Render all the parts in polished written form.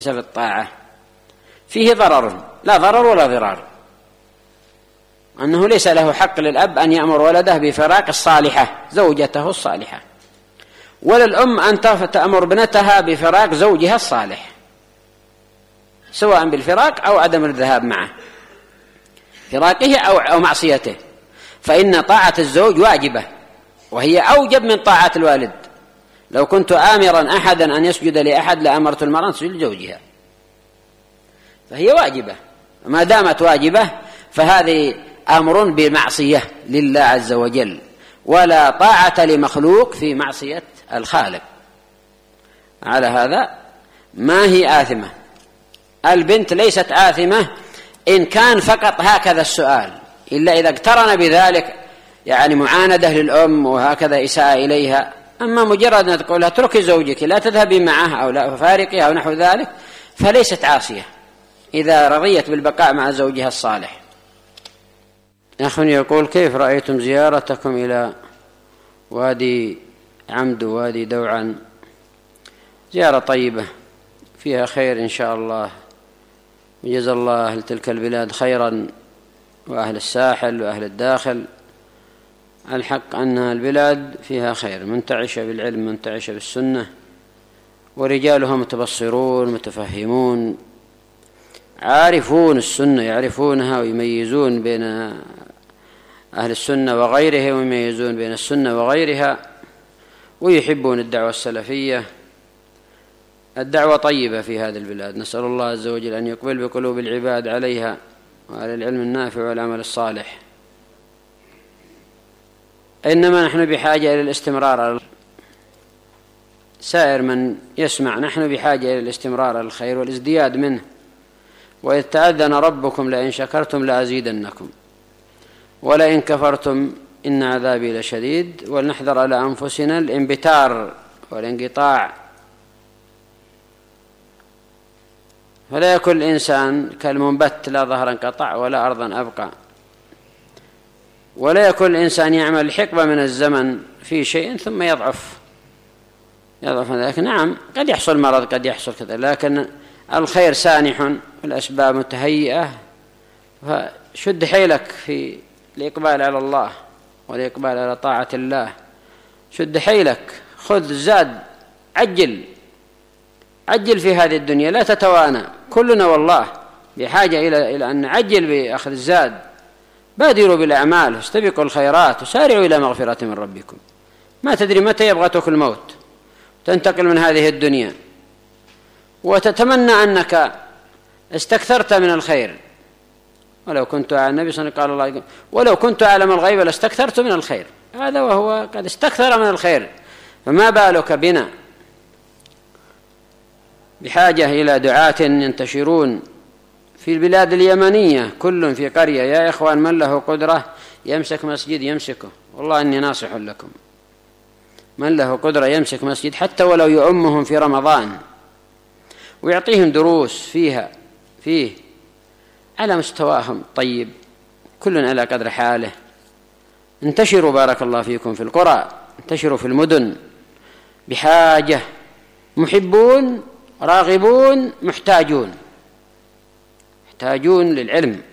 في الطاعة فيه ضرر، لا ضرر ولا ضرار، أنه ليس له حق للأب أن يأمر ولده بفراق الصالحة زوجته الصالحة، ولا الأم أن تأمر ابنتها بفراق زوجها الصالح، سواء بالفراق أو عدم الذهاب معه، فراقه أو معصيته، فإن طاعة الزوج واجبة، وهي أوجب من طاعة الوالد. لو كنت آمرا أحدا أن يسجد لأحد لأمرت المرأة أن تسجد لزوجها، فهي واجبة، ما دامت واجبة فهذه أمر بمعصية لله عز وجل، ولا طاعة لمخلوق في معصية الخالق. على هذا ما هي آثمة، البنت ليست آثمة إن كان فقط هكذا السؤال، إلا إذا اقترن بذلك يعني معاندة للأم وهكذا إساءة إليها. أما مجرد أن تقول لها اتركي زوجك لا تذهبي معه أو لا فارقي أو نحو ذلك فليست عاصية إذا رضيت بالبقاء مع زوجها الصالح. أخ يقول: كيف رأيتم زيارتكم إلى وادي عمد ووادي دوعا؟ زيارة طيبة فيها خير إن شاء الله، وجزا الله أهل تلك البلاد خيرا، وأهل الساحل وأهل الداخل. الحق أن البلاد فيها خير، منتعشة بالعلم منتعشة بالسنة، ورجالها متبصرون متفهمون عارفون السنة، يعرفونها ويميزون بين أهل السنة وغيرهم ويميزون بين السنة وغيرها، ويحبون الدعوة السلفية. الدعوة طيبة في هذه البلاد، نسأل الله عز وجل أن يقبل بقلوب العباد عليها وعلى العلم النافع والعمل الصالح. إنما نحن بحاجة إلى الاستمرار، سائر من يسمع نحن بحاجة إلى الاستمرار على الخير والازدياد منه. وإذ تأذن ربكم لئن شكرتم لأزيدنكم ولئن كفرتم إن عذابي لشديد. ولنحذر على أنفسنا الانبتار والانقطاع، فلا يكون الإنسان كالمنبت لا ظهر انقطع ولا أرضا أبقى، ولا يكون الإنسان يعمل حقبة من الزمن في شيء ثم يضعف ذلك. نعم قد يحصل مرض قد يحصل كذا، لكن الخير سانح والأسباب متهيئة، فشد حيلك في الإقبال على الله والإقبال على طاعة الله، شد حيلك، خذ الزاد، عجل في هذه الدنيا، لا تتوانى. كلنا والله بحاجة إلى أن نعجل بأخذ الزاد. بادروا بالأعمال واستبقوا الخيرات وسارعوا إلى مغفرة من ربكم، ما تدري متى يبغتك الموت، تنتقل من هذه الدنيا وتتمنى أنك استكثرت من الخير. ولو كنت على النبي صلى الله عليه وسلم قال الله: ولو كنت أعلم الغيب لاستكثرت من الخير، هذا وهو قد استكثر من الخير، فما بالك بنا بحاجة إلى دعاة ينتشرون في البلاد اليمنية، كل في قرية. يا إخوان من له قدرة يمسك مسجد يمسكه، والله إني ناصح لكم، من له قدرة يمسك مسجد حتى ولو يؤمهم في رمضان ويعطيهم دروس فيه على مستواهم طيب، كل على قدر حاله. انتشروا بارك الله فيكم في القرى، انتشروا في المدن، بحاجة، محبون راغبون محتاجون للعلم.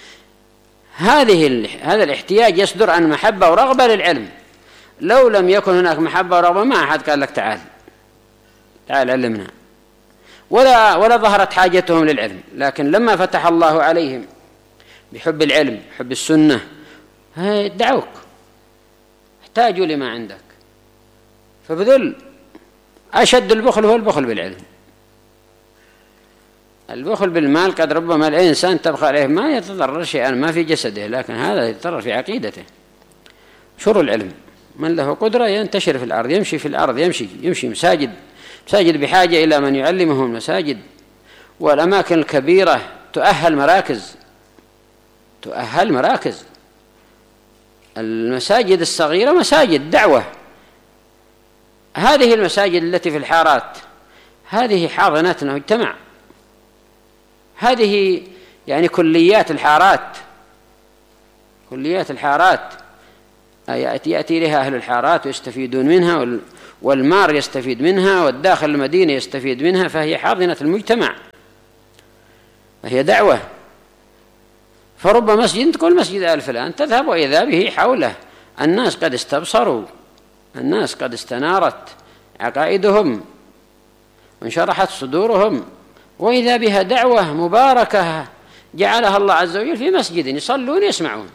هذا الاحتياج يصدر عن محبة ورغبة للعلم. لو لم يكن هناك محبة ورغبة ما أحد قال لك تعال علمنا، ولا ظهرت حاجتهم للعلم. لكن لما فتح الله عليهم بحب العلم حب السنة دعوك، احتاجوا لما عندك، فبذل. أشد البخل هو البخل بالعلم. البخل بالمال قد ربما الإنسان تبخل عليه ما يتضرر شيئا ما في جسده، لكن هذا يتضرر في عقيدته. شر العلم، من له قدرة ينتشر في الأرض، يمشي في الأرض، يمشي مساجد بحاجة إلى من يعلمهم المساجد. والأماكن الكبيرة تؤهل مراكز. المساجد الصغيرة مساجد دعوة. هذه المساجد التي في الحارات هذه حاضنة المجتمع، هذه يعني كليات الحارات يأتي إليها أهل الحارات ويستفيدون منها والمار يستفيد منها والداخل المدينة يستفيد منها، فهي حاضنة المجتمع، فهي دعوة. فرب مسجد تقول مسجد آل فلان تذهب وإذا به حوله الناس قد استبصروا، الناس قد استنارت عقائدهم وانشرحت صدورهم، وإذا بها دعوة مباركة جعلها الله عز وجل في مسجد يصلون يسمعون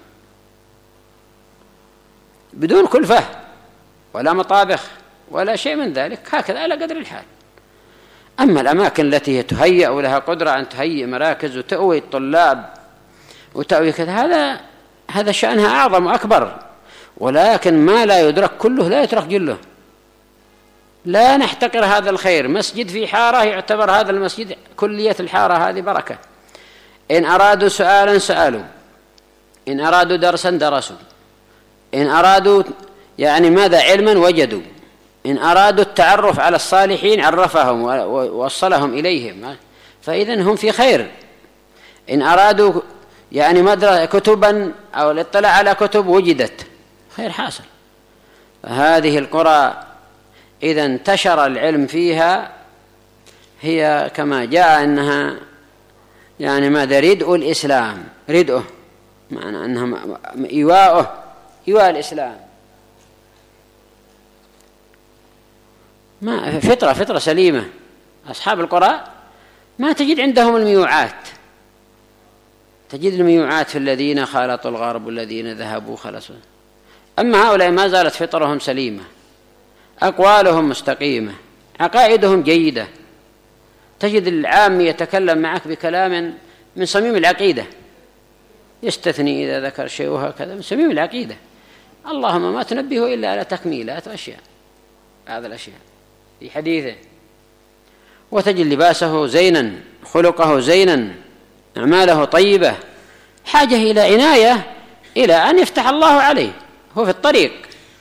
بدون كلفة ولا مطابخ ولا شيء من ذلك، هكذا على قدر الحال. أما الأماكن التي تهيأ ولها قدرة أن تهيئ مراكز وتأوي الطلاب وتأوي كذا، هذا شأنها أعظم وأكبر، ولكن ما لا يدرك كله لا يترك جله. لا نحتقر هذا الخير. مسجد في حارة يعتبر هذا المسجد كلية الحارة هذه بركة. إن أرادوا سؤالا سألوا، إن أرادوا درسا درسوا، إن أرادوا ماذا علما وجدوا، إن أرادوا التعرف على الصالحين عرفهم ووصلهم إليهم، فإذن هم في خير. إن أرادوا كتبا أو الاطلاع على كتب وجدت، خير حاصل. فهذه القرى إذا انتشر العلم فيها هي كما جاء أنها ماذا ردء الإسلام، ردءه معنى أنها إيواء الإسلام، ما فطرة سليمة. أصحاب القرى ما تجد عندهم الميوعات، تجد الميوعات في الذين خالطوا الغرب والذين ذهبوا خلصوا. أما هؤلاء ما زالت فطرهم سليمة، أقوالهم مستقيمة، عقائدهم جيدة. تجد العام يتكلم معك بكلام من صميم العقيدة، يستثني إذا ذكر شيء وهكذا من صميم العقيدة. اللهم ما تنبهه إلا على تكميلات وأشياء، هذا الأشياء في حديثه. وتجد لباسه زينا، خلقه زينا، أعماله طيبة، حاجة إلى عناية إلى أن يفتح الله عليه هو في الطريق.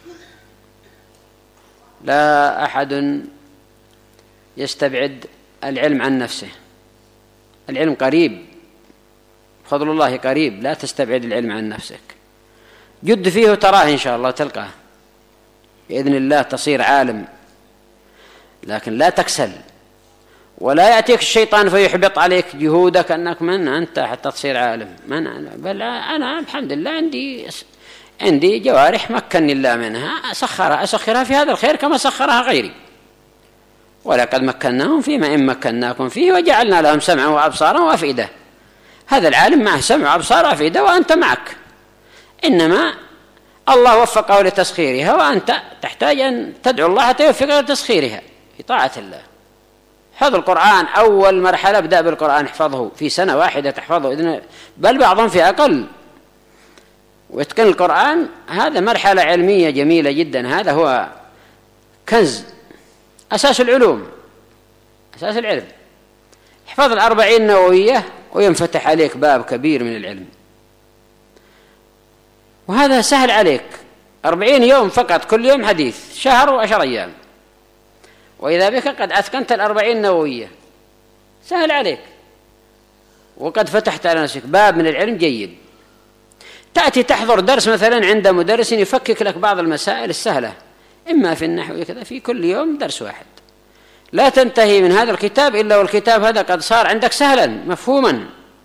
لا أحد يستبعد العلم عن نفسه، العلم قريب، فضل الله قريب، لا تستبعد العلم عن نفسك. جد فيه تراه إن شاء الله تلقاه بإذن الله، تصير عالم، لكن لا تكسل ولا يأتيك الشيطان فيحبط عليك جهودك أنك من أنت حتى تصير عالم. بل أنا الحمد لله عندي جوارح مكنني الله منها، أسخرها في هذا الخير كما سخرها غيري. ولقد مكناهم فيما إن مكناكم فيه وجعلنا لهم سمعا وأبصارا وأفئدة. هذا العالم معه سمع وأبصار وأفئدة وأنت معك، إنما الله وفقه لتسخيرها وأنت تحتاج أن تدعو الله حتى يوفقك لتسخيرها في طاعة الله. حفظ القرآن أول مرحلة ابدأ بالقرآن، احفظه في سنة واحدة تحفظه، بل بعضهم في أقل، ويتقن القرآن. هذا مرحلة علمية جميلة جدا، هذا هو كنز، أساس العلوم، أساس العلم. احفظ 40 نووية وينفتح عليك باب كبير من العلم، وهذا سهل عليك. 40 يوم فقط، كل يوم حديث، شهر و10 أيام، وإذا بك قد أتقنت 40 نووية، سهل عليك، وقد فتحت على نفسك باب من العلم جيد. تأتي تحضر درس مثلا عند مدرس يفكك لك بعض المسائل السهلة، إما في النحو كذا، في كل يوم درس واحد، لا تنتهي من هذا الكتاب إلا والكتاب هذا قد صار عندك سهلا مفهوما،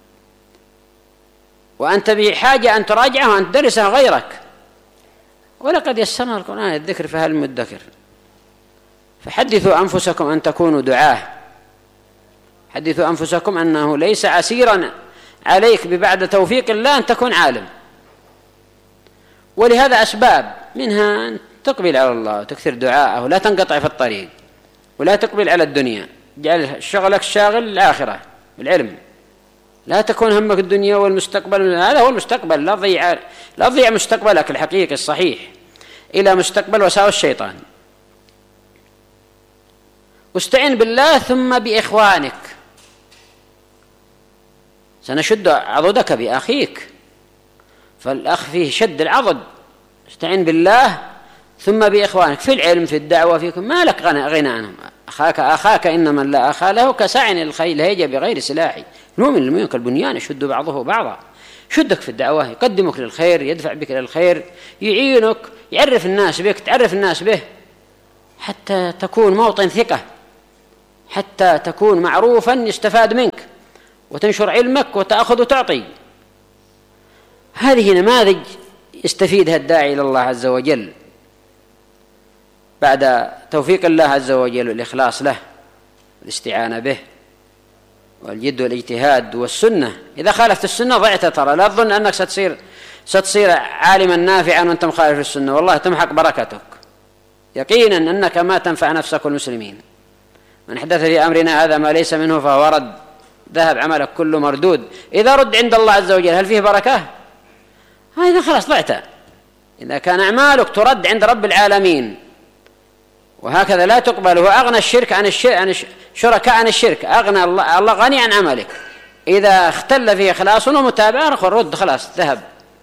وأنت بحاجة أن تراجعه وأن تدرسه غيرك. ولقد يسرنا القرآن الذكر فهل مدكر. فحدثوا أنفسكم أن تكونوا دعاة، حدثوا أنفسكم أنه ليس عسيرا عليك ببعد توفيق الله أن تكون عالم. ولهذا أسباب، منها أن تقبل على الله وتكثر دعاءه ولا تنقطع في الطريق ولا تقبل على الدنيا، جعل شغلك شاغل الآخرة بالعلم، لا تكون همك الدنيا والمستقبل، هذا هو المستقبل، لا تضيع مستقبلك الحقيقي الصحيح إلى مستقبل وساوس الشيطان. واستعن بالله ثم بإخوانك، سنشد عضدك بأخيك، فالأخ فيه شد العضد. استعن بالله ثم بإخوانك في العلم في الدعوة، فيكم ما لك غنى عنهم. أخاك إنما لا أخا له كساعن الخيل هيج بغير سلاح. المؤمن المؤمن كالبنيان يشد بعضه بعضا، شدك في الدعوة، يقدمك للخير، يدفع بك للخير، يعينك، يعرف الناس بك، تعرف الناس به، حتى تكون موطن ثقة، حتى تكون معروفا يستفاد منك وتنشر علمك وتأخذ وتعطي. هذه نماذج يستفيدها الداعي إلى الله عز وجل بعد توفيق الله عز وجل والإخلاص له والاستعانة به والجد والاجتهاد والسنة. إذا خالفت السنة ضعت، ترى لا تظن أنك ستصير عالما نافعا وأنت مخالف السنة، والله تمحق بركتك يقينا أنك ما تنفع نفسك والمسلمين. من حدث في أمرنا هذا ما ليس منه فهو رد، ذهب عملك كله مردود. إذا رد عند الله عز وجل هل فيه بركة؟ هذا خلاص ضعت. إذا كان أعمالك ترد عند رب العالمين وهكذا لا تقبل، هو أغنى الشرك عن الشركاء عن الشرك، أغنى الله غني عن عملك. إذا اختل فيه إخلاص ومتابعة رد خلاص ذهب،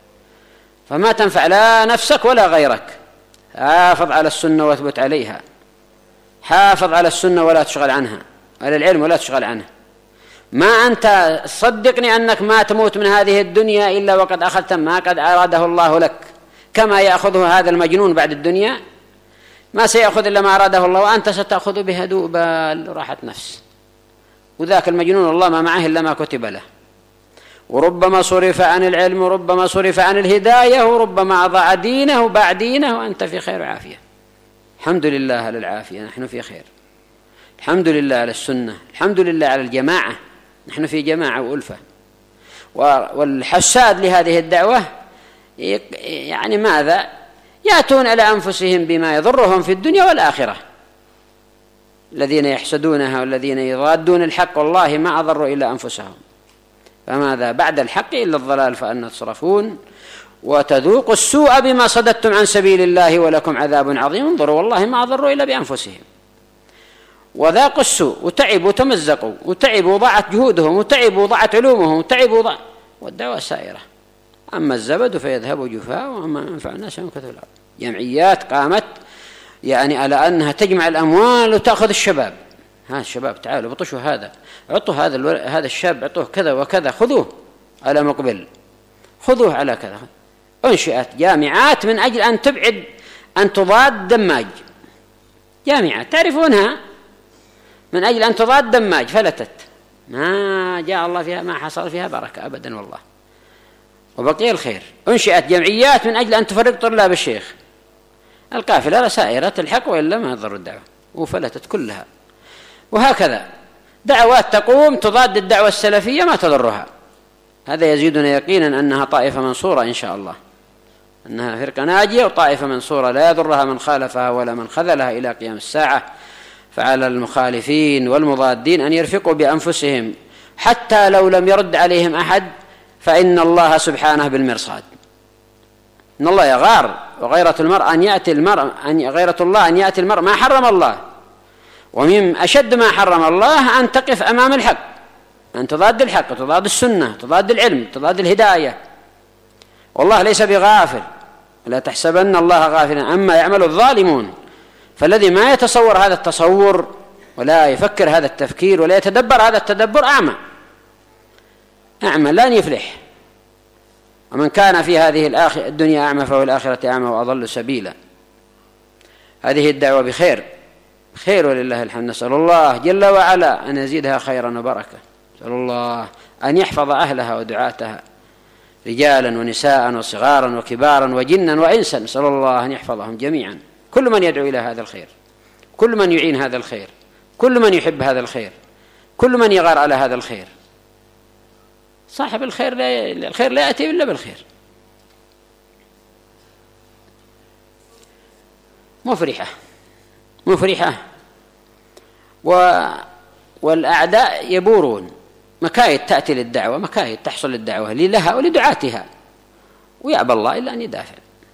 فما تنفع لا نفسك ولا غيرك. حافظ على السنة واثبت عليها، حافظ على السنة ولا تشغل عنها، على العلم ولا تشغل عنه. ما أنت صدقني أنك ما تموت من هذه الدنيا إلا وقد أخذت ما قد أراده الله لك، كما يأخذه هذا المجنون بعد الدنيا ما سيأخذ إلا ما أراده الله، وأنت ستأخذ بهدوء بال راحة نفس. وذاك المجنون الله ما معه إلا ما كتب له. وربما صرف عن العلم وربما صرف عن الهداية وربما أضاع دينه وباع دينه وأنت في خير وعافية. الحمد لله على العافية، نحن في خير. الحمد لله على السنة، الحمد لله على الجماعة، نحن في جماعة وألفة. والحساد لهذه الدعوة يعني ماذا؟ يأتون على أنفسهم بما يضرهم في الدنيا والآخرة. الذين يحسدونها والذين يضادون الحق والله ما أضروا إلا أنفسهم، فماذا بعد الحق إلا الضلال فأنا تصرفون وتذوقوا السوء بما صددتم عن سبيل الله ولكم عذاب عظيم. انظروا والله ما أضروا إلا بأنفسهم، وذاقوا السوء وتعبوا وتمزقوا وتعبوا وضاعت جهودهم وتعبوا وضاعت علومهم وتعبوا والدعوة سائرة. أما الزبد فيذهب جفاء وأما ينفع الناس يمكث الأرض. جمعيات قامت يعني على أنها تجمع الأموال وتأخذ الشباب. ها الشباب تعالوا بطشوا هذا، عطوا هذا الشاب، عطوه كذا وكذا، خذوه على مقبل، خذوه على كذا. أنشئت جامعات من أجل أن تبعد أن تضاد دماج. جامعات تعرفونها من أجل أن تضاد دماج فلتت، ما جاء الله فيها، ما حصل فيها بركة أبدا والله، وبقي الخير. أنشئت جمعيات من أجل أن تفرق طلاب الشيخ. القافلة سائرة تلحق وإلا ما تضر الدعوة، وفلتت كلها. وهكذا دعوات تقوم تضاد الدعوة السلفية ما تضرها. هذا يزيدنا يقينا أنها طائفة منصورة إن شاء الله، أنها فرقة ناجية وطائفة منصورة لا يضرها من خالفها ولا من خذلها إلى قيام الساعة. فعلى المخالفين والمضادين أن يرفقوا بأنفسهم حتى لو لم يرد عليهم أحد، فإن الله سبحانه بالمرصاد. إن الله يغار، وغيرة المرء أن يأتي غيرة الله أن يأتي المرء ما حرم الله. ومن أشد ما حرم الله أن تقف أمام الحق، أن تضاد الحق، تضاد السنة، تضاد العلم، تضاد الهداية. والله ليس بغافل، لا تحسبن الله غافلا أما يعمل الظالمون. فالذي ما يتصور هذا التصور ولا يفكر هذا التفكير ولا يتدبر هذا التدبر أعمى لن يفلح. ومن كان في هذه الدنيا أعمى فهو الآخرة أعمى وأضل سبيلا. هذه الدعوة بخير ولله الحمد. نسأل الله جل وعلا أن يزيدها خيرا وبركة. نسأل الله أن يحفظ أهلها ودعاتها رجالا ونساء وصغارا وكبارا وجنا وإنسا. نسأل الله أن يحفظهم جميعا، كل من يدعو إلى هذا الخير، كل من يعين هذا الخير، كل من يحب هذا الخير، كل من يغار على هذا الخير. صاحب الخير لا يأتي إلا بالخير. مفرحة والأعداء يبورون. مكايد تأتي للدعوة، مكايد تحصل للدعوة لها ولدعاتها، ويأبى الله إلا أن يدافع.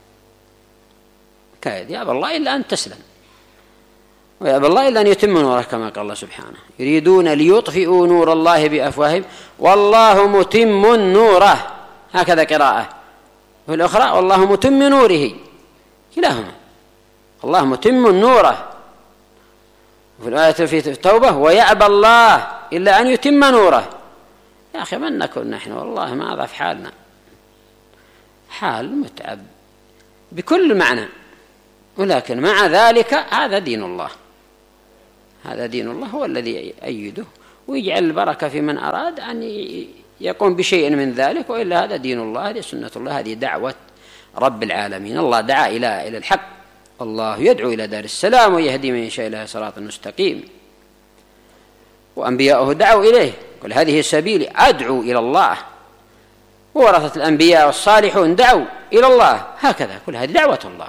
مكايد يأبى الله إلا أن تسلم، ويأبى الله إلا أن يتم نوره كما قال الله سبحانه: يريدون ليطفئوا نور الله بأفواههم والله متم نوره. هكذا قراءة، وفي الأخرى والله متم نوره، كلاهما الله متم نوره. وفي الآية في التوبة: ويأبى الله إلا أن يتم نوره. يا أخي من نكون نحن والله ما أضاف حالنا، حال متعب بكل معنى، ولكن مع ذلك هذا دين الله، هذا دين الله هو الذي يؤيده ويجعل البركة في من أراد أن يقوم بشيء من ذلك، وإلا هذا دين الله، هذه سنة الله، هذه دعوة رب العالمين. الله دعا إلى الحق، الله يدعو إلى دار السلام ويهدي من يشاء إلى صراط مستقيم، وأنبياؤه دعوا إليه، قل هذه سبيلي أدعو إلى الله، وورثة الأنبياء والصالحون دعوا إلى الله، هكذا كل هذه دعوة الله.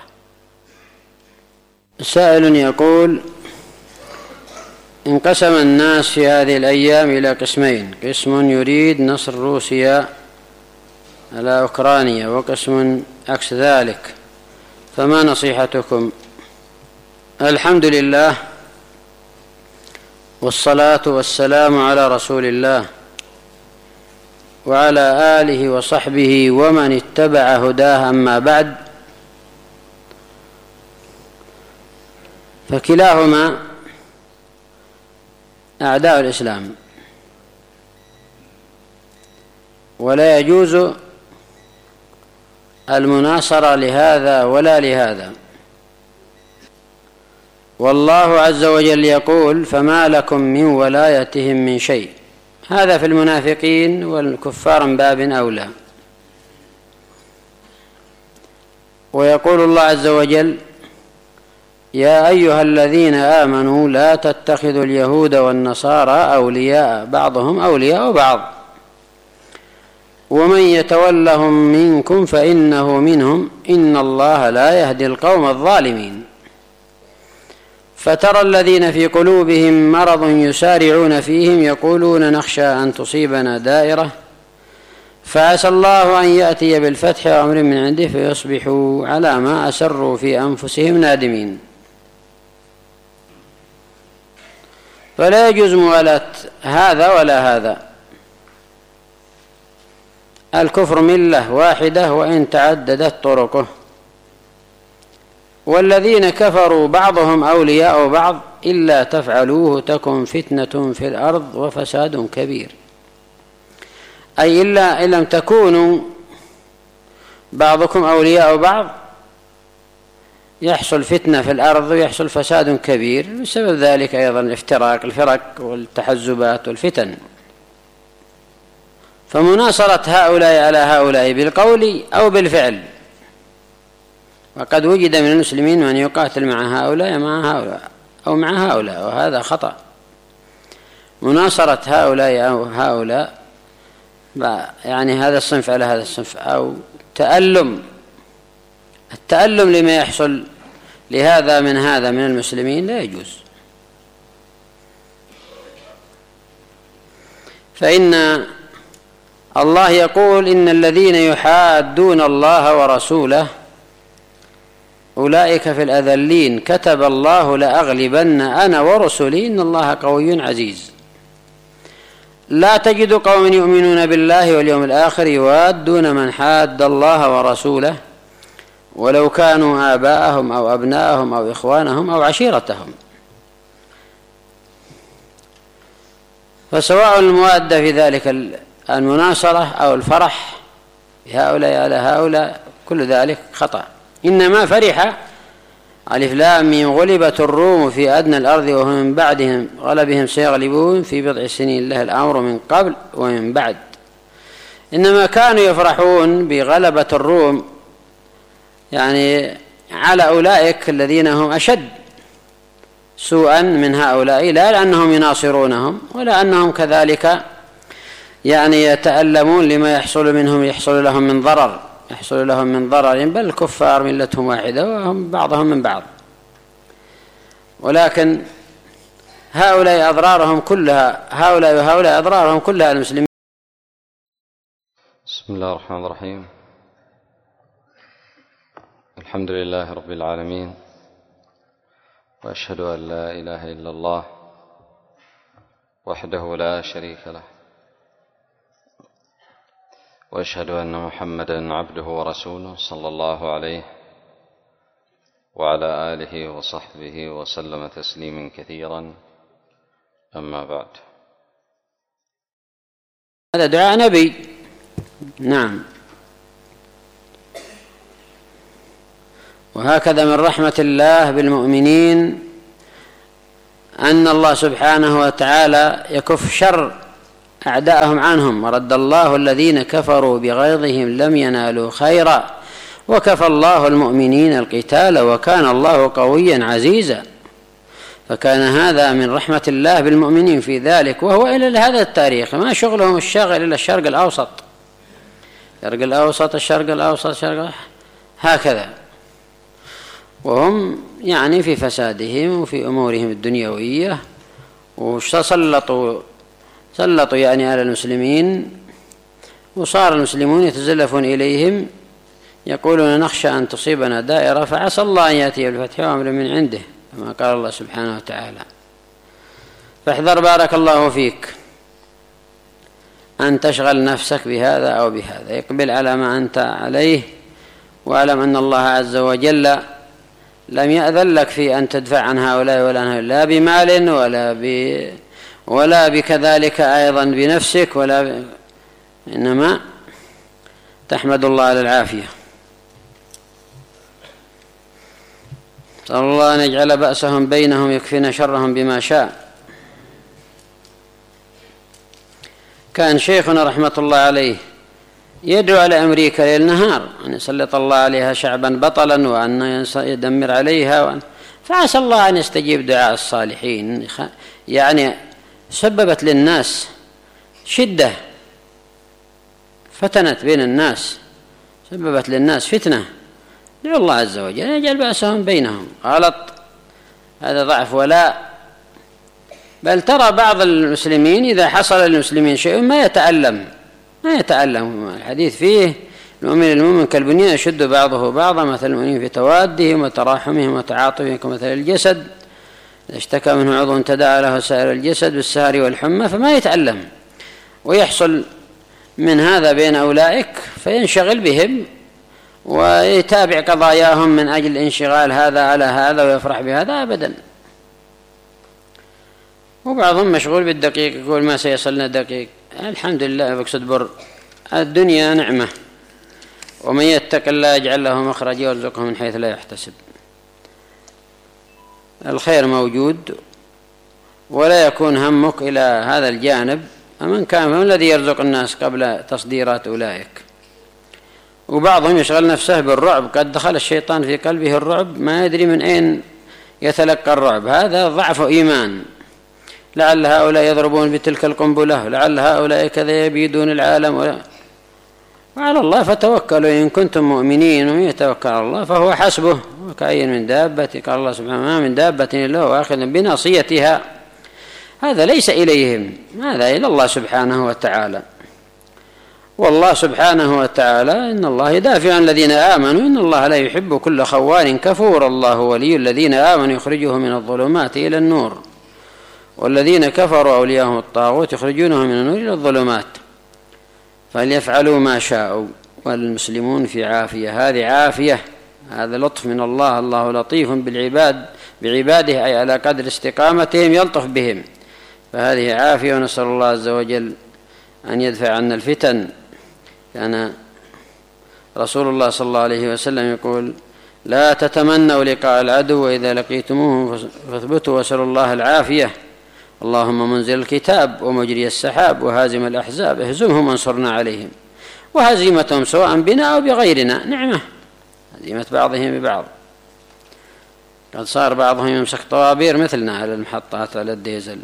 سائل يقول: انقسم الناس في هذه الأيام إلى قسمين، قسم يريد نصر روسيا على أوكرانيا وقسم عكس ذلك، فما نصيحتكم؟ الحمد لله والصلاة والسلام على رسول الله وعلى آله وصحبه ومن اتبع هداه، أما بعد، فكلاهما أعداء الإسلام، ولا يجوز المناصرة لهذا ولا لهذا. والله عز وجل يقول: فما لكم من ولايتهم من شيء. هذا في المنافقين والكفار من باب أولى. ويقول الله عز وجل: يا أيها الذين آمنوا لا تتخذوا اليهود والنصارى أولياء بعضهم أولياء بعض ومن يتولهم منكم فإنه منهم إن الله لا يهدي القوم الظالمين. فترى الذين في قلوبهم مرض يسارعون فيهم يقولون نخشى أن تصيبنا دائرة فعسى الله أن يأتي بالفتح وأمر من عنده فيصبحوا على ما أسروا في أنفسهم نادمين. فلا يجوز موالاة هذا ولا هذا. الكفر ملة واحدة وإن تعددت طرقه. والذين كفروا بعضهم أولياء بعض إلا تفعلوه تكن فتنة في الأرض وفساد كبير. أي إلا إن لم تكونوا بعضكم أولياء بعض يحصل فتنة في الأرض ويحصل فساد كبير، بسبب ذلك أيضا الافتراق الفرق والتحزبات والفتن. فمناصرة هؤلاء على هؤلاء بالقول أو بالفعل، وقد وجد من المسلمين من يقاتل مع هؤلاء مع هؤلاء أو مع هؤلاء، وهذا خطأ. مناصرة هؤلاء أو هؤلاء يعني هذا الصنف على هذا الصنف، أو التألم لما يحصل لهذا من هذا من المسلمين لا يجوز. فإن الله يقول: إن الذين يحادون الله ورسوله أولئك في الأذلين كتب الله لأغلبن أنا ورسلي إن الله قوي عزيز. لا تجد قوم يؤمنون بالله واليوم الآخر يوادون من حاد الله ورسوله ولو كانوا آباءهم أو أبناءهم أو إخوانهم أو عشيرتهم. فسواء الموادة في ذلك المناصرة أو الفرح بهؤلاء على هؤلاء كل ذلك خطأ. إنما فرح ألف لام ميم غلبت الروم في أدنى الأرض وهم من بعدهم غلبهم سيغلبون في بضع سنين له الأمر من قبل ومن بعد. إنما كانوا يفرحون بغلبة الروم يعني على أولئك الذين هم أشد سوءا من هؤلاء، لا لأنهم يناصرونهم ولا أنهم كذلك يعني يتألمون لما يحصل لهم من ضرر، بل الكفار ملتهم واحدة وهم بعضهم من بعض. ولكن هؤلاء أضرارهم كلها المسلمين. بسم الله الرحمن الرحيم. الحمد لله رب العالمين، وأشهد أن لا إله إلا الله وحده لا شريك له، وأشهد أن محمدًا عبده ورسوله صلى الله عليه وعلى آله وصحبه وسلم تسليما كثيرا، أما بعد. هذا دعاء نبي. نعم. وهكذا من رحمة الله بالمؤمنين أن الله سبحانه وتعالى يكف شر أعداءهم عنهم، ورد الله الذين كفروا بغيظهم لم ينالوا خيرا وكفى الله المؤمنين القتال وكان الله قويا عزيزا. فكان هذا من رحمة الله بالمؤمنين في ذلك، وهو إلى هذا التاريخ ما شغلهم الشاغل إلا الشرق الأوسط، الشرق الأوسط الشرق الأوسط هكذا، وهم يعني في فسادهم وفي أمورهم الدنيوية، وسلطوا يعني على المسلمين، وصار المسلمون يتزلفون إليهم يقولون نخشى أن تصيبنا دائرة فعسى الله أن يأتي بالفتح وأمر من عنده كما قال الله سبحانه وتعالى. فاحذر بارك الله فيك أن تشغل نفسك بهذا أو بهذا، اقبل على ما أنت عليه، واعلم أن الله عز وجل لم يأذن لك في أن تدفع عن هؤلاء ولا عن هؤلاء، لا بمال ولا بكذلك أيضا بنفسك إنما تحمد الله على العافية. صلى الله أن يجعل بأسهم بينهم يكفينا شرهم بما شاء. كان شيخنا رحمة الله عليه يدعو على أمريكا ليل نهار أن يسلط الله عليها شعبا بطلا وأن يدمر عليها فعسى الله أن يستجيب دعاء الصالحين. يعني سببت للناس شدة، فتنت بين الناس، سببت للناس فتنة، دعوا الله عز وجل يجعل بأسهم بينهم. غلط، هذا ضعف ولاء. بل ترى بعض المسلمين إذا حصل للمسلمين شيء ما يتألم. الحديث فيه المؤمن كالبنيان يشد بعضه بعضا مثل المؤمنين في توادهم وتراحمهم وتعاطفهم كمثل الجسد إذا اشتكى منه عضو تداعى له سائر الجسد بالسهر والحمى، فما يتألم، ويحصل من هذا بين أولئك فينشغل بهم ويتابع قضاياهم من أجل انشغال هذا على هذا ويفرح بهذا أبدا. وبعضهم مشغول بالدقيق، يقول ما سيصلنا دقيق. الحمد لله، بقصد بر الدنيا نعمة، ومن يتق الله يجعل له مخرجا ويرزقه من حيث لا يحتسب. الخير موجود، ولا يكون همك إلى هذا الجانب. فمن الذي يرزق الناس قبل تصديرات أولئك؟ وبعضهم يشغل نفسه بالرعب، قد دخل الشيطان في قلبه الرعب ما يدري من أين يتلقى الرعب. هذا ضعف إيمان. لعل هؤلاء يضربون بتلك القنبلة، لعل هؤلاء كذا يبيدون العالم وعلى الله فتوكلوا إن كنتم مؤمنين. ومن يتوكل على الله فهو حسبه. وكأين من دابة، قال الله سبحانه ما من دابة إلا هو آخذ بناصيتها. هذا ليس إليهم، هذا إلى الله سبحانه وتعالى. والله سبحانه وتعالى إن الله يدافع عن الذين آمنوا إن الله لا يحب كل خوان كفور. الله ولي الذين آمنوا يخرجهم من الظلمات إلى النور، والذين كفروا أولياءهم الطاغوت يخرجونهم من النور إلى الظلمات. فليفعلوا ما شاءوا والمسلمون في عافية. هذه عافية، هذا لطف من الله. الله لطيف بعباده أي على قدر استقامتهم يلطف بهم. فهذه عافية، ونسأل الله عز وجل أن يدفع عنا الفتن. كان رسول الله صلى الله عليه وسلم يقول لا تتمنوا لقاء العدو، وإذا لقيتموه فاثبتوا واسألوا الله العافية. اللهم منزل الكتاب ومجري السحاب وهازم الأحزاب اهزمهم وانصرنا عليهم. وهزيمتهم سواء بنا أو بغيرنا نعمة، هزيمة بعضهم ببعض. قد صار بعضهم يمسك طوابير مثلنا على المحطات على الديزل.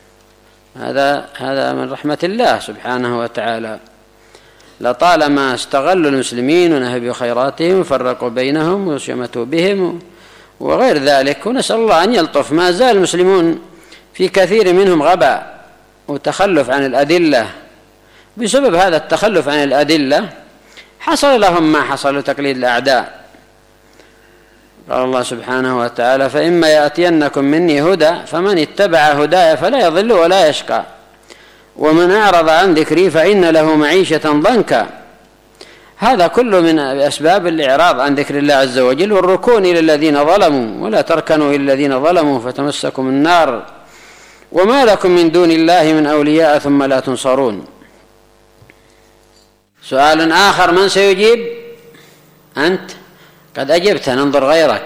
هذا من رحمة الله سبحانه وتعالى. لطالما استغلوا المسلمين ونهبوا خيراتهم وفرقوا بينهم وشمتوا بهم وغير ذلك. ونسأل الله أن يلطف. ما زال المسلمون في كثير منهم غباء وتخلف عن الأدلة. بسبب هذا التخلف عن الأدلة حصل لهم ما حصل، تقليد الأعداء. قال الله سبحانه وتعالى فإما يأتينكم مني هدى فمن اتبع هداي فلا يضل ولا يشقى ومن أعرض عن ذكري فإن له معيشة ضنكا. هذا كله من أسباب الإعراض عن ذكر الله عز وجل والركون إلى الذين ظلموا. ولا تركنوا إلى الذين ظلموا فتمسكم النار وما لكم من دون الله من أولياء ثم لا تنصرون. سؤال آخر من سيجيب؟ أنت؟ قد أجبت، ننظر غيرك.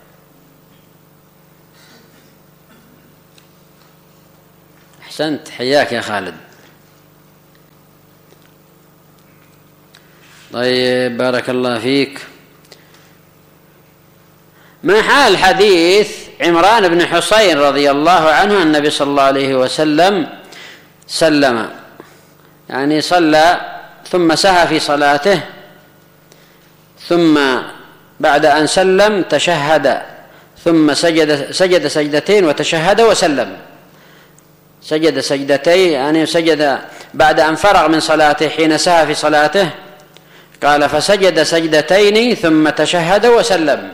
أحسنت، حياك يا خالد. طيب بارك الله فيك. ما حال حديث عمران بن حصين رضي الله عنه النبي صلى الله عليه وسلم سلم، يعني صلى ثم سهى في صلاته، ثم بعد أن سلم تشهد، ثم سجد سجدتين وتشهد وسلم. سجد سجدتين يعني سجد بعد أن فرغ من صلاته حين سهى في صلاته، قال فسجد سجدتين ثم تشهد وسلم،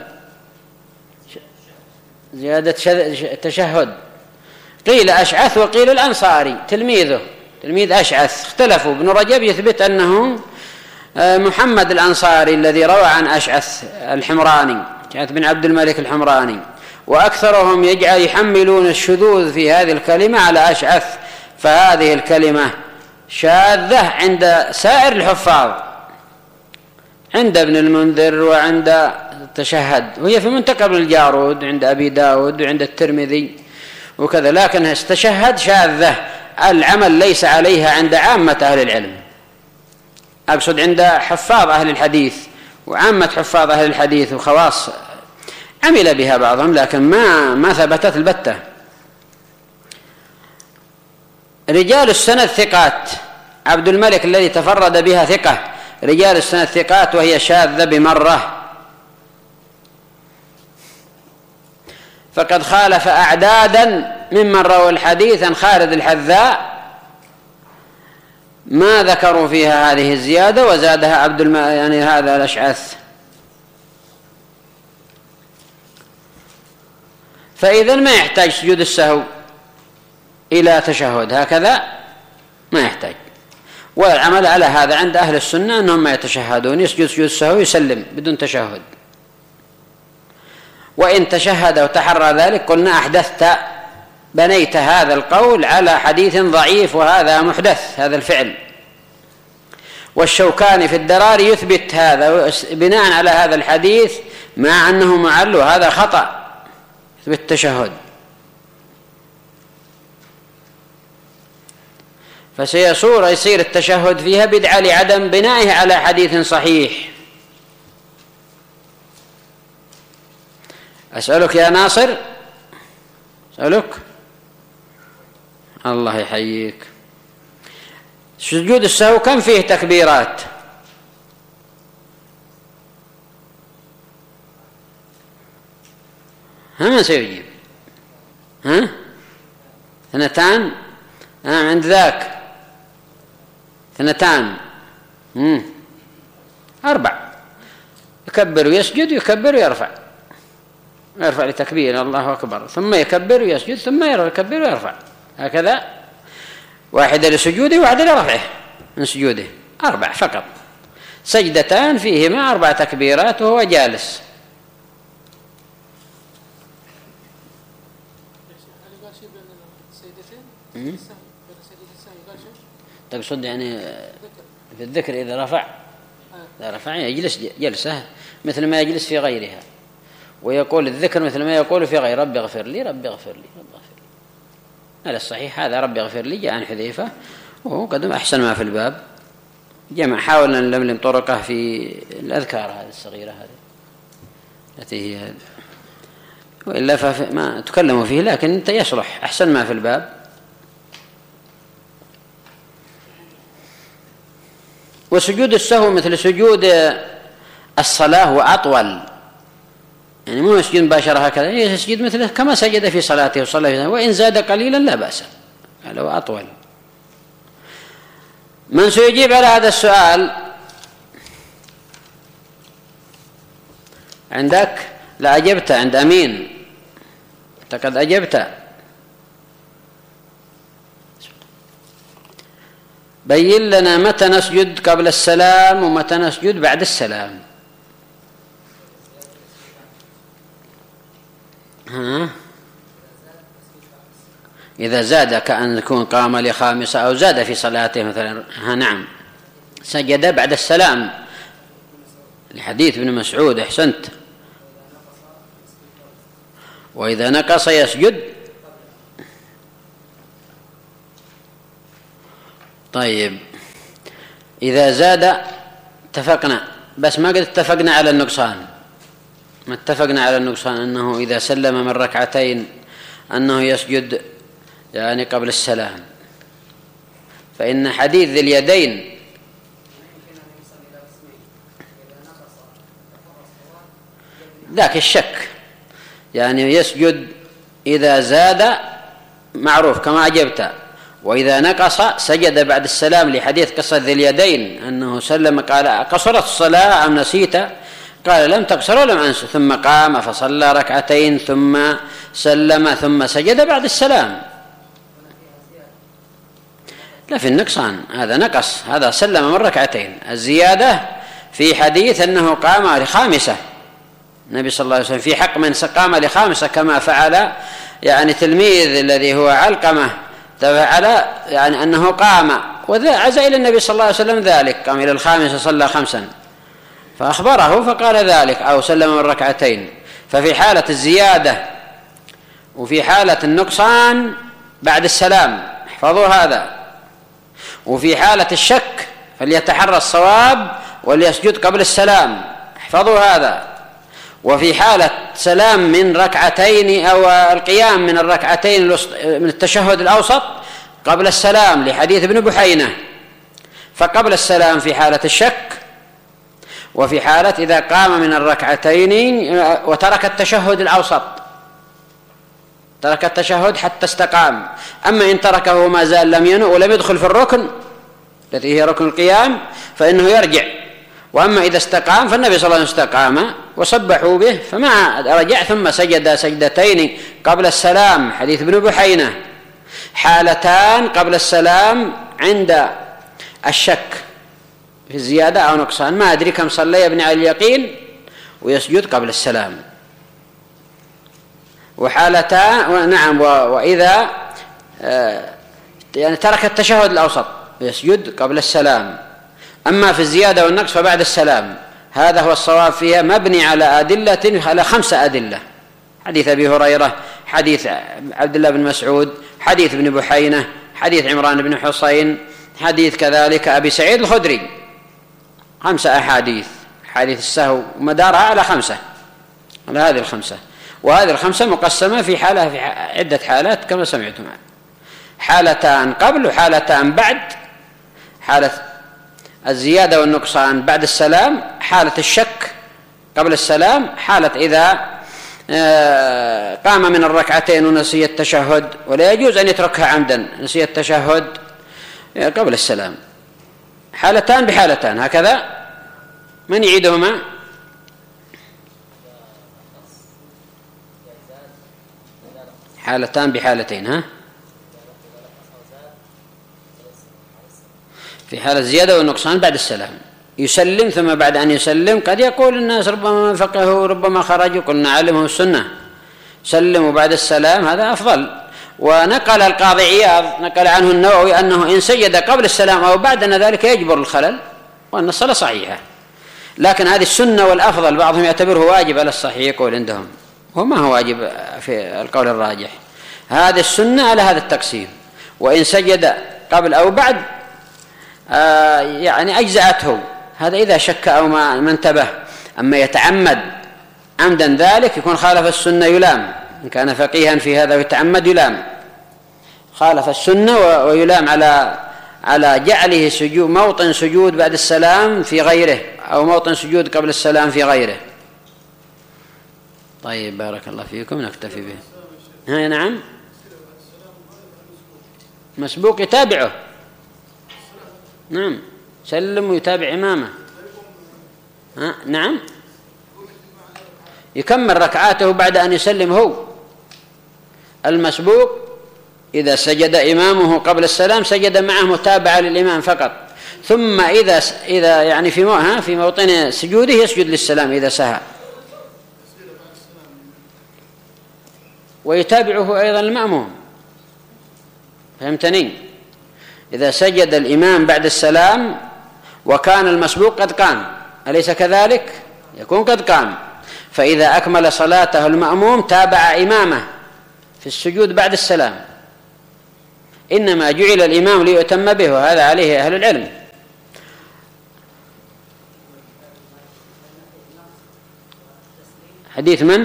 زيادة تشهد. قيل أشعث وقيل الأنصاري تلميذه، تلميذ أشعث، اختلفوا. ابن رجب يثبت أنه محمد الأنصاري الذي روى عن أشعث الحمراني، أشعث بن عبد الملك الحمراني، وأكثرهم يحملون الشذوذ في هذه الكلمة على أشعث، فهذه الكلمة شاذة عند سائر الحفاظ، عند ابن المنذر وعند التشهد، وهي في منتقى الجارود عند أبي داود وعند الترمذي وكذا، لكن استشهد شاذة، العمل ليس عليها عند عامة أهل العلم، أقصد عند حفاظ أهل الحديث وعامة حفاظ أهل الحديث وخواص، عمل بها بعضهم لكن ما ثبتت البتة. رجال السند ثقات، عبد الملك الذي تفرد بها ثقة، رجال السند ثقات وهي شاذة بمرة، فقد خالف أعدادا ممن رووا الحديث عن خالد الحذاء ما ذكروا فيها هذه الزيادة، وزادها يعني هذا الأشعث. فإذا ما يحتاج سجود السهو إلى تشهد، هكذا ما يحتاج. والعمل على هذا عند أهل السنة أنهم ما يتشهدون، يسجد سجود السهو يسلم بدون تشهد. وإن تشهد وتحرى ذلك قلنا أحدثت، بنيت هذا القول على حديث ضعيف، وهذا محدث هذا الفعل. والشوكاني في الدرار يثبت هذا بناء على هذا الحديث، مع أنه معل، هذا خطأ بالتشهد. يصير التشهد فيها بدعة لعدم بنائه على حديث صحيح. أسألك يا ناصر، أسألك، الله يحييك، سجود السهو كم فيه تكبيرات؟ من سيجيب؟ اثنتان؟ عند ذاك 2. 4. يكبر ويسجد، يكبر ويرفع، يرفع لتكبير الله أكبر، ثم يكبر ويسجد، ثم يكبر ويرفع، هكذا، واحدة لسجوده وواحدة لرفعه من سجوده، 4 فقط. سجدتان فيهما 4 تكبيرات وهو جالس. تقصد يعني في الذكر إذا رفع يجلس جلسة مثل ما يجلس في غيرها، ويقول الذكر مثل ما يقول في غير رب اغفر لي رب اغفر لي رب اغفر لي. هذا الصحيح، هذا رب اغفر لي جاء عن حذيفة، وهو قدم أحسن ما في الباب، حاول أن نلملم طرقه في الأذكار هذه الصغيرة هذه التي هي، وإلا فما تكلموا فيه، لكن أنت يصلح أحسن ما في الباب. وسجود السهو مثل سجود الصلاة وأطول، يعني مو يسجد مباشرة هكذا، يسجد مثله كما سجد في صلاته وصلى، وإن زاد قليلا لا بأس، هذا وأطول. من سيجيب على هذا السؤال عندك؟ لا أجبت عند أمين، أنت قد أجبت. بين لنا متى نسجد قبل السلام ومتى نسجد بعد السلام. إذا زاد كأن يكون قام لخامسة أو زاد في صلاته مثلا، نعم، سجد بعد السلام لحديث ابن مسعود. أحسنت، وإذا نقص يسجد. طيب إذا زاد اتفقنا، بس ما قد اتفقنا على النقصان، ما اتفقنا على النقصان أنه إذا سلم من ركعتين أنه يسجد يعني قبل السلام، فإن حديث ذي اليدين ذاك الشك، يعني يسجد إذا زاد معروف كما أجبت، وإذا نقص سجد بعد السلام، لحديث قصة ذي اليدين أنه سلم قال قصرت الصلاة أم نسيت؟ قال لم تقصر ولم أنس، ثم قام فصلى ركعتين ثم سلم ثم سجد بعد السلام. لا في النقصان، هذا نقص، هذا سلم من ركعتين. الزيادة في حديث أنه قام لخامسة، النبي صلى الله عليه وسلم في حق من قام لخامسة كما فعل يعني تلميذ الذي هو علقمة، فعل يعني أنه قام وعزى إلى النبي صلى الله عليه وسلم ذلك، قام إلى الخامسة صلى خمسا فأخبره فقال ذلك أو سلم من ركعتين. ففي حالة الزيادة وفي حالة النقصان بعد السلام احفظوا هذا، وفي حالة الشك فليتحرى الصواب وليسجد قبل السلام احفظوا هذا، وفي حالة سلام من ركعتين أو القيام من الركعتين من التشهد الأوسط قبل السلام لحديث ابن بحينة، فقبل السلام في حالة الشك، وفي حالة إذا قام من الركعتين وترك التشهد الأوسط، ترك التشهد حتى استقام. أما إن تركه ما زال لم ينؤ ولم يدخل في الركن الذي هي ركن القيام فإنه يرجع، وأما إذا استقام فالنبي صلى الله عليه وسلم استقام وصبحوا به فما رجع ثم سجد سجدتين قبل السلام حديث ابن بحينة. حالتان قبل السلام عند الشك في الزيادة أو نقصان، ما أدري كم صلى يبني على اليقين ويسجد قبل السلام. وحالتان نعم، وإذا يعني ترك التشهد الأوسط يسجد قبل السلام. أما في الزيادة والنقص فبعد السلام، هذا هو الصواب فيها، مبني على أدلة، على 5 أدلة: حديث أبي هريرة، حديث عبد الله بن مسعود، حديث ابن بحينة، حديث عمران بن حصين، حديث كذلك أبي سعيد الخدري. 5 أحاديث، حديث السهو مدارها على 5، على هذه ال5، وهذه ال5 مقسمة في حالة، في عدة حالات كما سمعتم: حالتان قبل وحالتان بعد، حالة الزيادة والنقصان بعد السلام، حالة الشك قبل السلام، حالة إذا قام من الركعتين ونسي التشهد، ولا يجوز أن يتركها عمدا، نسي التشهد قبل السلام. حالتان بحالتان هكذا. من يعيدهما؟ حالتان بحالتين. ها، في حالة الزيادة والنقصان بعد السلام يسلم، ثم بعد أن يسلم قد يقول الناس ربما فقهوا ربما خرجوا، قلنا علمهم السنة سلموا بعد السلام، هذا أفضل. ونقل القاضي عياض نقل عنه النووي أنه إن سجد قبل السلام أو بعد أن ذلك يجبر الخلل، وأن الصلاة صحيحة. لكن هذه السنة والأفضل، بعضهم يعتبره واجب على الصحيح يقول عندهم، وما هو واجب في القول الراجح. هذه السنة على هذا التقسيم، وإن سجد قبل أو بعد يعني أجزأته، هذا إذا شك أو ما انتبه. أما يتعمد عمدا ذلك يكون خالف السنة يلام، إن كان فقيها في هذا ويتعمد يلام، خالف السنة ويلام على جعله سجود موطن سجود بعد السلام في غيره، أو موطن سجود قبل السلام في غيره. طيب بارك الله فيكم، نكتفي به. ها نعم، مسبوق يتابعه، نعم، سلم ويتابع إمامه. نعم، يكمل ركعاته بعد أن يسلم هو. المسبوق إذا سجد إمامه قبل السلام سجد معه متابعة للإمام فقط، ثم إذا يعني في موطن سجوده يسجد للسلام إذا سهى، ويتابعه أيضا المأموم. فهمتني؟ إذا سجد الإمام بعد السلام وكان المسبوق قد قام، أليس كذلك؟ يكون قد قام، فإذا أكمل صلاته المأموم تابع إمامه في السجود بعد السلام، إنما جعل الإمام ليؤتم به، وهذا عليه أهل العلم. حديث من؟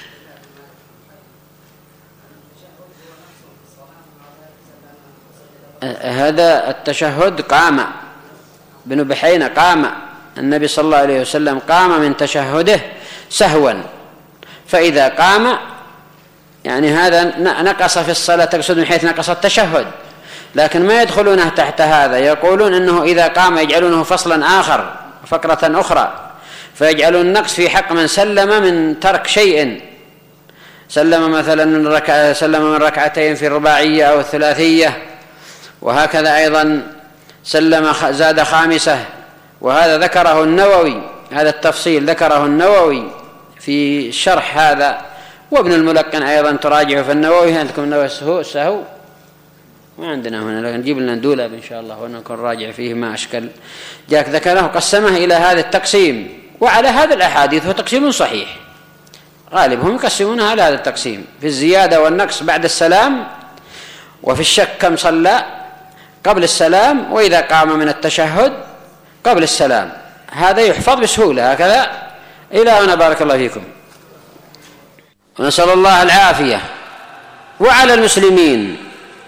هذا التشهد قام بن بحينة، قام النبي صلى الله عليه وسلم قام من تشهده سهوا، فإذا قام يعني هذا نقص في الصلاة، تقصد من حيث نقص التشهد، لكن ما يدخلونه تحت هذا. يقولون إنه إذا قام يجعلونه فصلا آخر، فقرة أخرى، فيجعلون النقص في حق من سلم من ترك شيء، سلم مثلا من ركعتين في الرباعية أو الثلاثية، وهكذا أيضا سلم زاد خامسة، وهذا ذكره النووي، هذا التفصيل ذكره النووي في شرح هذا، وابن الملقن أيضا تراجعه في النووي. عندكم النووي السهو ما عندنا هنا، لكن نجيب لنا دولاب إن شاء الله ونكون راجع فيه ما أشكل. جاك ذكره قسمه إلى هذا التقسيم، وعلى هذا الأحاديث هو تقسيم صحيح، غالبهم يقسمونها على هذا التقسيم، في الزيادة والنقص بعد السلام، وفي الشك كم صلى قبل السلام، وإذا قام من التشهد قبل السلام. هذا يحفظ بسهولة هكذا. إلى هنا بارك الله فيكم، ونسأل الله العافية. وعلى المسلمين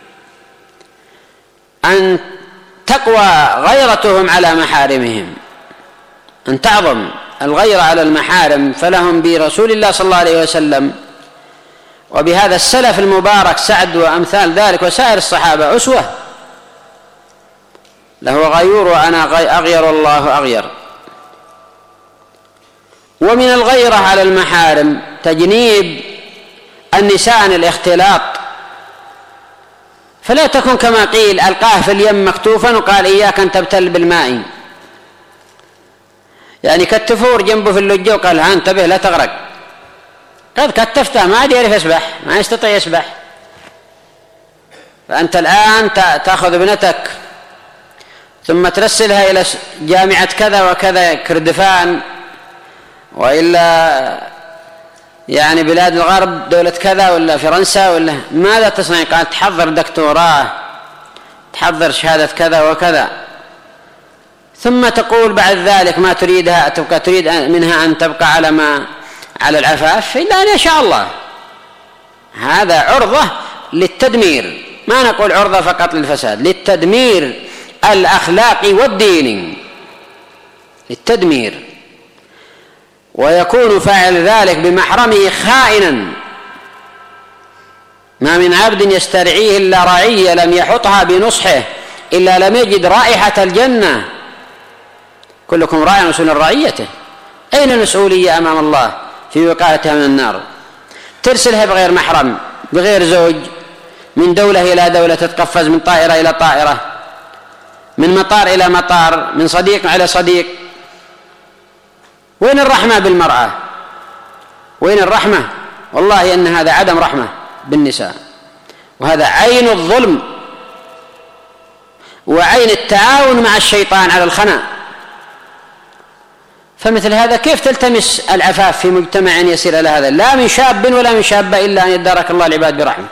أن تقوى غيرتهم على محارمهم، أن تعظم الغيرة على المحارم، فلهم برسول الله صلى الله عليه وسلم وبهذا السلف المبارك سعد وأمثال ذلك وسائر الصحابة أسوة. له غيور وأنا أغير الله أغير. ومن الغيرة على المحارم تجنيب النساء عن الاختلاط، فلا تكن كما قيل ألقاه في اليم مكتوفا وقال إياك أن تبتل بالماء، يعني كتفور جنبه في اللجة وقال ها انتبه لا تغرق، قد كتفته ما عاد يعرف يسبح، ما يستطيع يسبح. فأنت الآن تأخذ ابنتك ثم ترسلها إلى جامعة كذا وكذا كردفان، وإلا يعني بلاد الغرب دولة كذا ولا فرنسا ولا ماذا تصنع؟ قال تحضر دكتوراه، تحضر شهادة كذا وكذا، ثم تقول بعد ذلك ما تريدها، تريد منها أن تبقى على العفاف إلا أن يشاء الله. هذا عرضة للتدمير، ما نقول عرضة فقط للفساد، للتدمير الأخلاقي والديني، للتدمير. ويكون فاعل ذلك بمحرمه خائنا، ما من عبد يسترعيه إلا رعية لم يحطها بنصحه إلا لم يجد رائحة الجنة. كلكم راع مسؤول رعيته، أين المسؤولية أمام الله في وقايتها من النار؟ ترسلها بغير محرم، بغير زوج، من دولة إلى دولة، تتقفز من طائرة إلى طائرة، من مطار إلى مطار، من صديق على صديق. وين الرحمة بالمرأة؟ وين الرحمة؟ والله إن هذا عدم رحمة بالنساء، وهذا عين الظلم وعين التعاون مع الشيطان على الخنا. فمثل هذا كيف تلتمس العفاف في مجتمع يسير على هذا؟ لا من شاب ولا من شابة إلا أن يدارك الله العباد برحمة.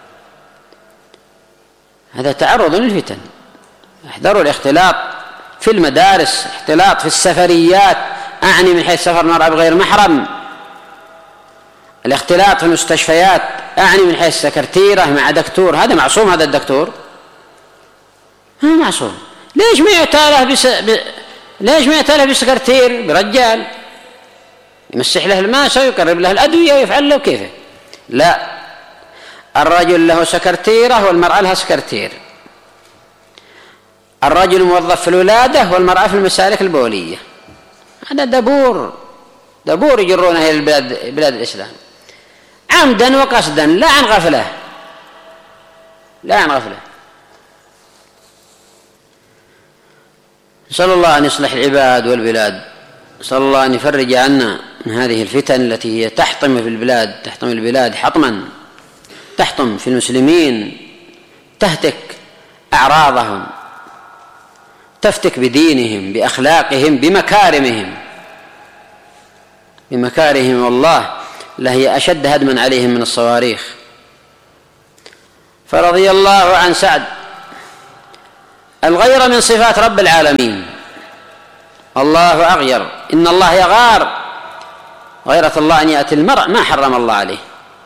هذا تعرض للفتن. احذروا الاختلاط في المدارس، اختلاط في السفريات، أعني من حيث سفر المرأة بغير محرم، الاختلاط في المستشفيات، أعني من حيث سكرتيرة مع دكتور. هذا معصوم؟ هذا الدكتور هذا معصوم. ليش ما يأتى له بسكرتير برجال يمسح له الماء ويقرب له الأدوية ويفعل له كيفه؟ لا، الرجل له سكرتيرة والمرأة لها سكرتير، الرجل موظف في الولادة والمرأة في المسالك البولية. هذا دبور يجرونه إلى بلاد الإسلام عمدا وقصدا، لا عن غفلة، لا عن غفلة. نسأل الله أن يصلح العباد والبلاد، نسأل الله أن يفرج عنا من هذه الفتن التي هي تحطم في البلاد، تحطم البلاد حطما، تحطم في المسلمين، تهتك أعراضهم، تفتك بدينهم، بأخلاقهم، بمكارمهم. بمكارهم الله لهي أشد هدما عليهم من الصواريخ. فرضي الله عن سعد. الغيرة من صفات رب العالمين، الله أغير، إن الله يغار. غيرة الله أن يأتي المرء ما حرم الله عليه،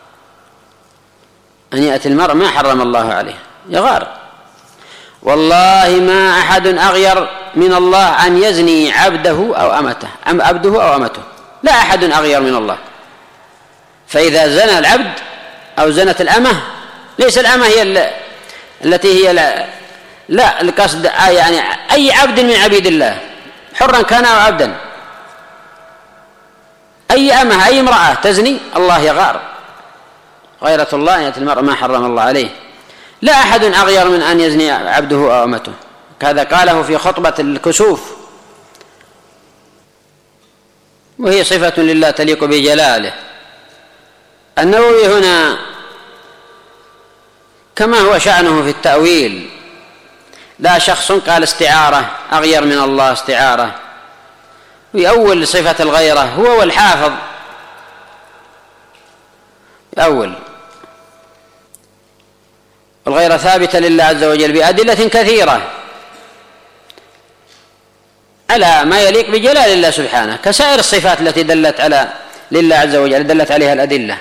أن يأتي المرء ما حرم الله عليه، يغار. والله ما أحد أغير من الله أن يزني عبده أو أمته، عبده أو أمته، لا أحد أغير من الله. فإذا زنى العبد أو زنت الأمة، ليس الأمة هي التي هي لا القصد يعني أي عبد من عبيد الله، حرا كان أو عبدا، أي أمة أي امرأة تزني الله يغار. غيرة الله أن يأتي المرء ما حرم الله عليه، لا أحد أغير من أن يزني عبده أو أمته. هذا قاله في خطبة الكسوف، وهي صفة لله تليق بجلاله. النووي هنا كما هو شأنه في التأويل، لا شخص قال استعارة أغير من الله استعارة، ويأول صفة الغيرة هو والحافظ يأول. الغيرة ثابتة لله عز وجل بأدلة كثيرة على ما يليق بجلال الله سبحانه، كسائر الصفات التي دلت على لله عز وجل دلت عليها الأدلة،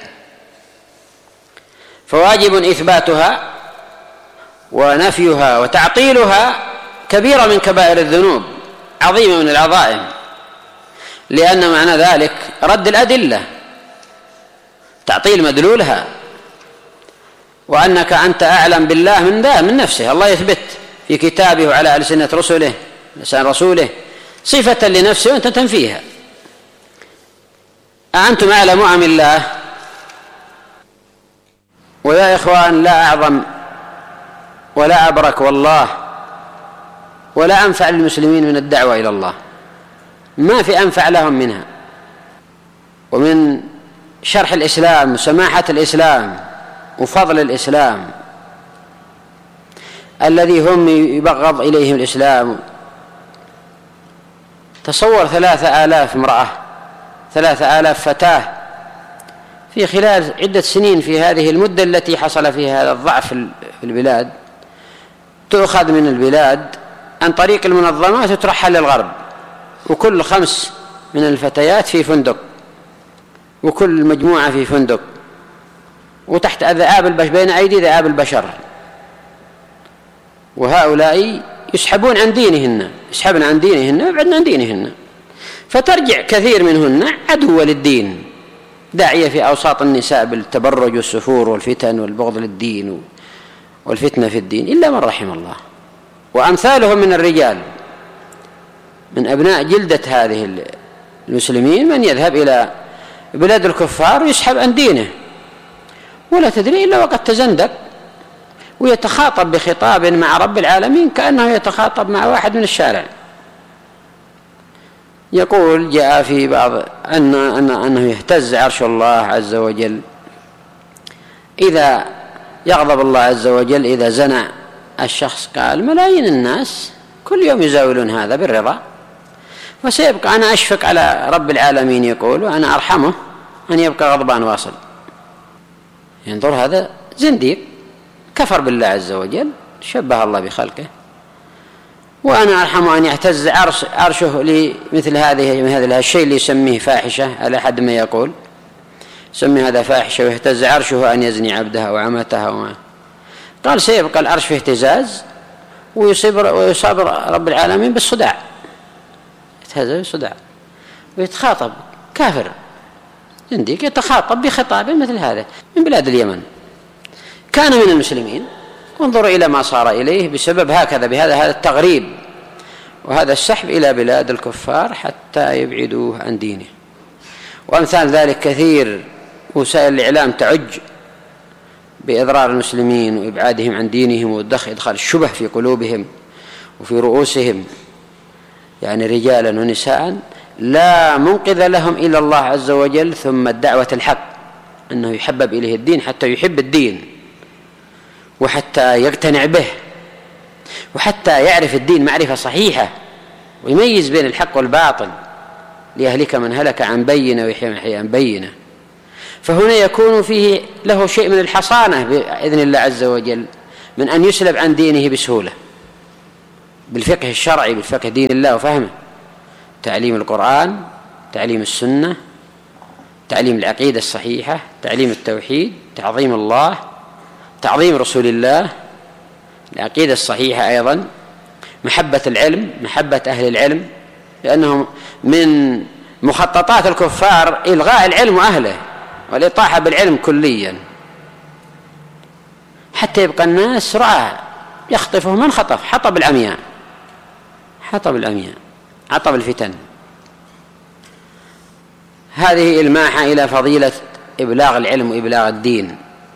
فواجب إثباتها ونفيها وتعطيلها كبيرة من كبائر الذنوب، عظيمة من العظائم، لأن معنى ذلك رد الأدلة، تعطيل مدلولها، وأنك أنت أعلم بالله من نفسه. الله يثبت في كتابه وعلى ألسنة رسله لسان رسوله صفة لنفسه وأنت تنفيها. أأنتم أعلم أم الله؟ ويا إخوان لا أعظم ولا أبرك والله ولا أنفع للمسلمين من الدعوة إلى الله، ما في أنفع لهم منها، ومن شرح الإسلام وسماحة الإسلام وفضل الإسلام الذي هم يبغض إليهم الإسلام. تصور 3000 امرأة 3000 فتاة في خلال عدة سنين في هذه المدة التي حصل فيها هذا الضعف في البلاد، تؤخذ من البلاد عن طريق المنظمات وترحل للغرب، وكل 5 من الفتيات في فندق، وكل مجموعة في فندق، وتحت بين أيدي ذئاب البشر. وهؤلاء يسحبون عن دينهن، يسحبن عن دينهن ويبعدن عن دينهن، فترجع كثير منهن عدوة للدين، داعية في أوساط النساء بالتبرج والسفور والفتن والبغض للدين والفتنة في الدين إلا من رحم الله. وأمثالهم من الرجال من أبناء جلدة هذه المسلمين من يذهب إلى بلاد الكفار ويسحب عن دينه ولا تدري إلا وقد تزندق، ويتخاطب بخطاب مع رب العالمين كأنه يتخاطب مع واحد من الشارع. يقول جاء في بعض أنه يهتز عرش الله عز وجل إذا يغضب الله عز وجل إذا زنى الشخص. قال ملايين الناس كل يوم يزاولون هذا بالرضا، وسيبقى أنا أشفق على رب العالمين يقول وأنا أرحمه أن يبقى غضبان واصل. ينظر هذا زنديق كفر بالله عز وجل، شبه الله بخلقه، وأنا أرحم أن يهتز عرشه لمثل هذا الشيء اللي يسميه فاحشة على حد ما يقول سمي هذا فاحشة، ويهتز عرشه أن يزني عبدها وعمتها وما. قال سيبقى العرش في اهتزاز ويصاب رب العالمين بالصداع، يتهزز بالصداع ويتخاطب كافر زنديق يتخاطب بخطاب مثل هذا من بلاد اليمن، كان من المسلمين. انظروا إلى ما صار إليه بسبب هكذا بهذا التغريب وهذا السحب إلى بلاد الكفار حتى يبعدوه عن دينه. وأمثال ذلك كثير، وسائل الإعلام تعج بإضرار المسلمين وإبعادهم عن دينهم وإدخال الشبه في قلوبهم وفي رؤوسهم، يعني رجالا ونساء لا منقذ لهم إلا الله عز وجل، ثم الدعوة الحق أنه يحبب إليه الدين حتى يحب الدين وحتى يقتنع به وحتى يعرف الدين معرفة صحيحة ويميز بين الحق والباطل، ليهلك من هلك عن بينة ويحيى من حي عن بينة. فهنا يكون فيه له شيء من الحصانة بإذن الله عز وجل من أن يسلب عن دينه بسهولة، بالفقه الشرعي، بالفقه دين الله وفهمه، تعليم القرآن، تعليم السنة، تعليم العقيدة الصحيحة، تعليم التوحيد، تعظيم الله، تعظيم رسول الله، العقيدة الصحيحة أيضا، محبة العلم، محبة أهل العلم، لأنهم من مخططات الكفار إلغاء العلم وأهله والإطاحة بالعلم كليا، حتى يبقى الناس رعاة يخطفه من خطف، حطب العمياء، حطب العمياء، عطب الفتن. هذه إلماحة إلى فضيلة إبلاغ العلم وإبلاغ الدين،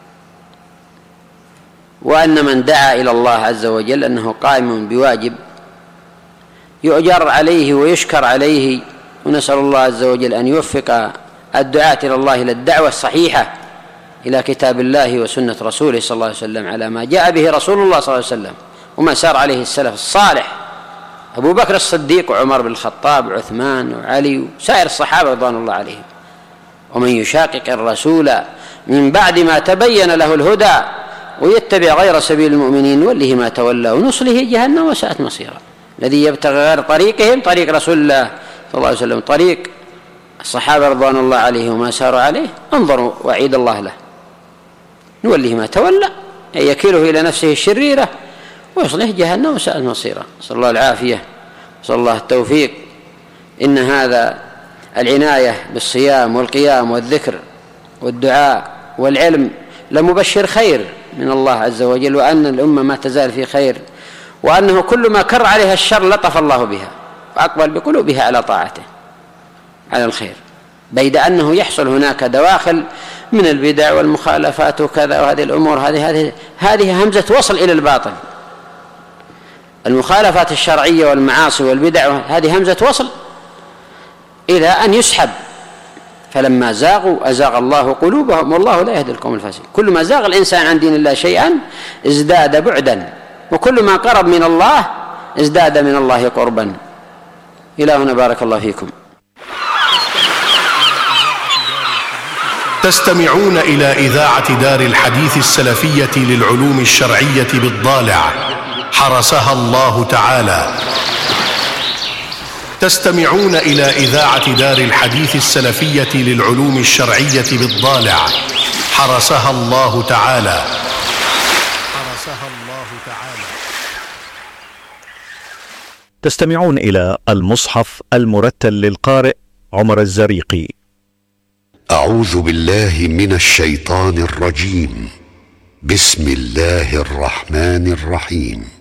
وأن من دعا إلى الله عز وجل أنه قائم بواجب يؤجر عليه ويشكر عليه، ونسأل الله عز وجل أن يوفق الدعاة إلى الله إلى الدعوة الصحيحة إلى كتاب الله وسنة رسوله صلى الله عليه وسلم على ما جاء به رسول الله صلى الله عليه وسلم وما سار عليه السلف الصالح، أبو بكر الصديق وعمر بن الخطاب وعثمان وعلي وسائر الصحابة رضوان الله عليهم. ومن يشاقق الرسول من بعد ما تبين له الهدى ويتبع غير سبيل المؤمنين نوله ما تولى ونصله جهنم وساءت مصيرا. الذي يبتغي غير طريقهم، طريق رسول الله صلى الله عليه وسلم، طريق الصحابة رضوان الله عليهم وما ساروا عليه، انظروا وعيد الله له، نوله ما تولى، أي يكيله إلى نفسه الشريرة ويصلح جهنم وساءت مصيرا. صلى الله العافية، صلى الله التوفيق. إن هذا العناية بالصيام والقيام والذكر والدعاء والعلم لمبشر خير من الله عز وجل، وأن الأمة ما تزال في خير، وأنه كل ما كر عليها الشر لطف الله بها وأقبل بقلوبها على طاعته على الخير، بيد أنه يحصل هناك دواخل من البدع والمخالفات وكذا، وهذه الأمور هذه همزة وصل إلى الباطل. المخالفات الشرعية والمعاصي والبدع هذه همزة وصل إلى أن يسحب، فلما زاغوا أزاغ الله قلوبهم والله لا يهدي القوم الفاسقين. كل ما زاغ الإنسان عن دين الله شيئا ازداد بعدا، وكل ما قرب من الله ازداد من الله قربا. إلى هنا بارك الله فيكم. تستمعون إلى إذاعة دار الحديث السلفية للعلوم الشرعية بالضالع حرسها الله تعالى. تستمعون إلى إذاعة دار الحديث السلفية للعلوم الشرعية بالضالع حرسها الله تعالى. حرسها الله تعالى. تستمعون إلى المصحف المرتل للقارئ عمر الزريقي. أعوذ بالله من الشيطان الرجيم. بسم الله الرحمن الرحيم.